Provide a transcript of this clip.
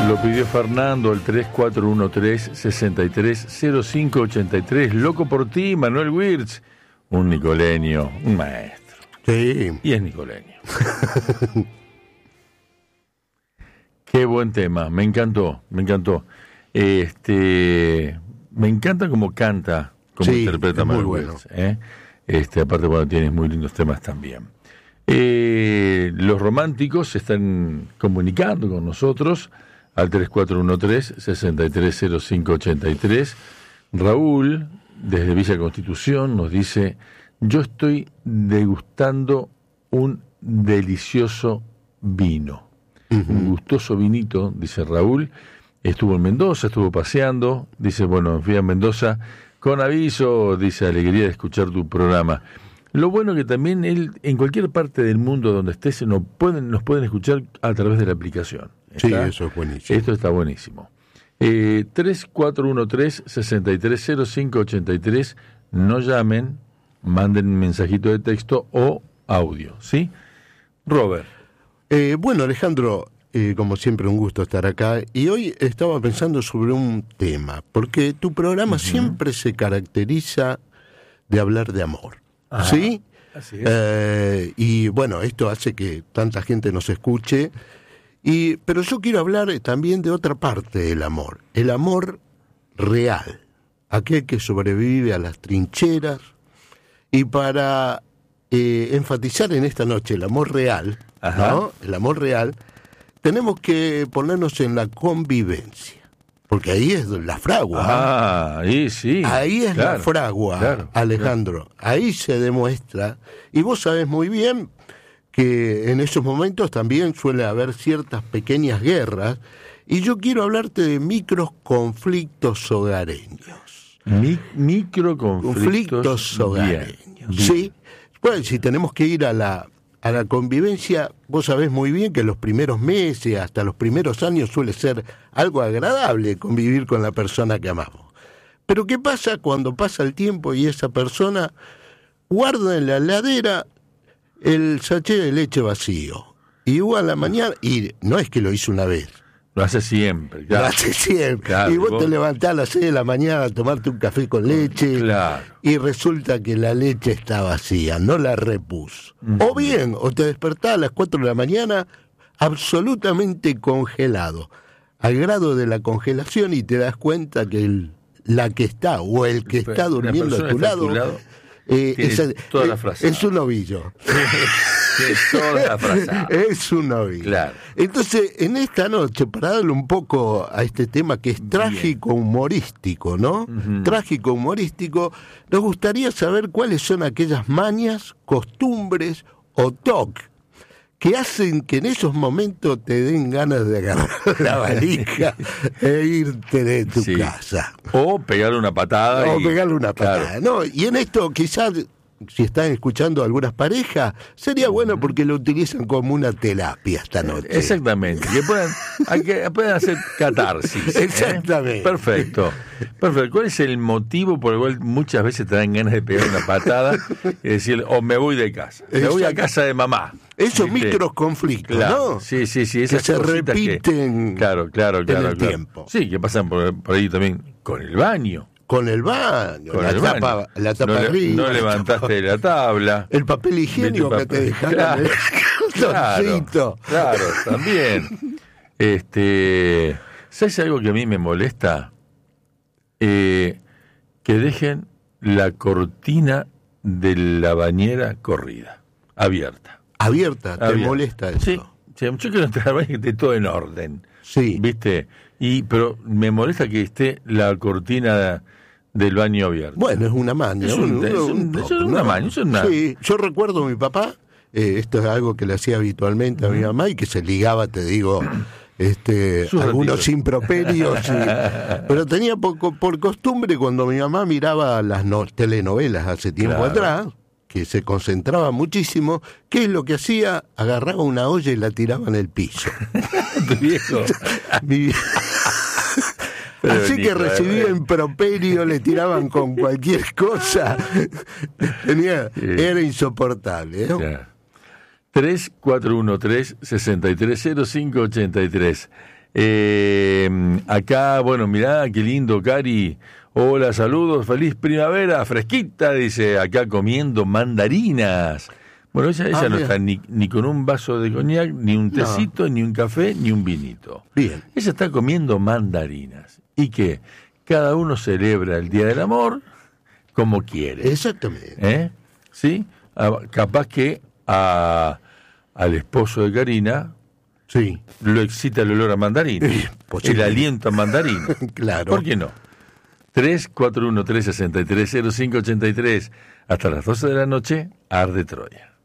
Lo pidió Fernando al 3413-630583. Loco por ti, Manuel Wirtz. Un nicoleño, un maestro. Sí. Y es nicoleño. Qué buen tema, me encantó. Me encanta cómo canta, cómo interpreta Manuel Wirtz. Aparte, bueno, tienes muy lindos temas también. Los románticos se están comunicando con nosotros al 3413-630583. Raúl, desde Villa Constitución, nos dice: yo estoy degustando un delicioso vino. Un gustoso vinito, dice Raúl. Estuvo en Mendoza, estuvo paseando. Dice, bueno, fui a Mendoza con aviso, dice, alegría de escuchar tu programa. Lo bueno que también él, en cualquier parte del mundo donde estés, nos pueden escuchar a través de la aplicación. Sí, eso es buenísimo. Esto está buenísimo. 3413-630583. No llamen, manden un mensajito de texto o audio, ¿sí? Robert. Bueno, Alejandro, como siempre un gusto estar acá. Y hoy estaba pensando sobre un tema, porque tu programa siempre se caracteriza de hablar de amor. ¿Sí? Así es. Y bueno, esto hace que tanta gente nos escuche. Pero yo quiero hablar también de otra parte del amor. El amor real. Aquel que sobrevive a las trincheras. Y para enfatizar en esta noche el amor real, ¿no? El amor real, tenemos que ponernos en la convivencia. Porque ahí es la fragua. Ahí sí. Ahí es la fragua, Alejandro. Ahí se demuestra. Y vos sabés muy bien que en esos momentos también suele haber ciertas pequeñas guerras. Y yo quiero hablarte de microconflictos hogareños. Microconflictos hogareños. Bien. Sí. Pues si tenemos que ir a la convivencia, vos sabés muy bien que los primeros meses, hasta los primeros años, suele ser algo agradable convivir con la persona que amamos. Pero ¿qué pasa cuando pasa el tiempo y esa persona guarda en la heladera el sachet de leche vacío? Y a la mañana, y no es que lo hizo una vez. Lo hace siempre, claro. Lo hace siempre. Claro, y vos te levantás a las 6 de la mañana a tomarte un café con leche. Claro. Y resulta que la leche está vacía, no la repuso. O bien, o te despertás a las 4 de la mañana absolutamente congelado, al grado de la congelación, y te das cuenta que la que está o el que está durmiendo a tu lado toda la frase. Es un ovillo. Toda la frase. Es un ovillo. Claro. Entonces, en esta noche, para darle un poco a este tema que es trágico humorístico, ¿no? Trágico humorístico, nos gustaría saber cuáles son aquellas mañas, costumbres o toques que hacen que en esos momentos te den ganas de agarrar la valija e irte de tu casa. O pegarle una patada. Claro. No, y en esto quizás, si están escuchando algunas parejas, sería bueno porque lo utilizan como una terapia esta noche. Exactamente, que puedan hacer catarsis. Exactamente. Perfecto. ¿Cuál es el motivo por el cual muchas veces te dan ganas de pegar una patada y decir, me voy de casa, me voy a casa de mamá? Esos microconflictos, claro, ¿no? Sí, esas que se repiten claro, en el tiempo. Sí, que pasan por ahí también con el baño. La tapa arriba. No levantaste la tabla. El papel higiénico que te dejaron. Claro, también. ¿Sabes algo que a mí me molesta? Que dejen la cortina de la bañera corrida, abierta. ¿Te molesta eso? Sí, yo quiero entrar al baño que esté todo en orden. Sí. ¿Viste? Pero me molesta que esté la cortina del baño abierta. Bueno, es una maña. Es una maña. Sí, yo recuerdo a mi papá, esto es algo que le hacía habitualmente a mi mamá y que se ligaba, te digo, algunos improperios. Pero tenía por costumbre, cuando mi mamá miraba las telenovelas hace tiempo atrás, que se concentraba muchísimo, ¿qué es lo que hacía? Agarraba una olla y la tiraba en el piso. ¿Tu viejo? Así que recibía improperio, le tiraban con cualquier cosa. Era insoportable, ¿no? Yeah. 3413-630583. Acá, bueno, mirá, qué lindo, Cari. Hola, saludos, feliz primavera, fresquita, dice, acá comiendo mandarinas. Bueno, ella no bien. está ni con un vaso de coñac, ni un tecito, ni un café, ni un vinito. Bien. Ella está comiendo mandarinas. ¿Y qué? Cada uno celebra el Día del Amor como quiere. Exactamente. ¿Sí? Capaz que al esposo de Karina Sí. lo excita el olor a mandarina, el aliento a mandarina. Claro. ¿Por qué no? 341-363-0583. Hasta las 12 de la noche, Arde Troya.